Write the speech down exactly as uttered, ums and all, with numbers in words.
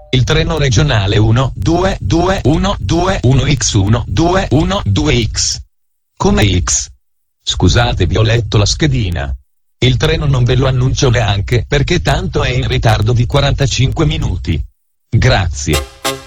Il treno regionale uno due due uno due uno X uno due uno due X. Come X? Scusate, vi ho letto la schedina. Il treno non ve lo annuncio neanche perché tanto è in ritardo di quarantacinque minuti. Grazie.